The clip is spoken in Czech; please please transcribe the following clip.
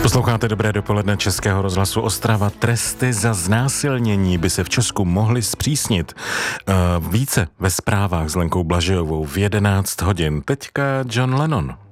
Posloucháte Dobré dopoledne Českého rozhlasu Ostrava. Tresty za znásilnění by se v Česku mohly zpřísnit. Více ve zprávách s Lenkou Blažejovou v 11 hodin. Teďka John Lennon.